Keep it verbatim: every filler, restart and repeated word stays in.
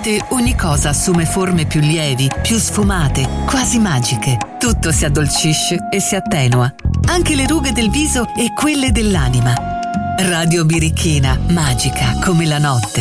notte ogni cosa assume forme più lievi, più sfumate, quasi magiche. Tutto si addolcisce e si attenua, anche le rughe del viso e quelle dell'anima. Radio Birichina, magica come la notte.